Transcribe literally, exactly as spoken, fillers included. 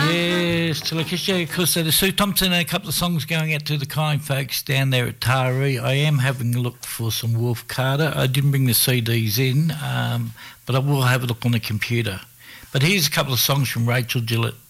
Yes, Telekiss, yeah, because uh, the Sue Thompson and a couple of songs going out to the kind folks down there at Taree. I am having a look for some Wolf Carter. I didn't bring the C Ds in, um, but I will have a look on the computer. But here's a couple of songs from Rachel Gillett.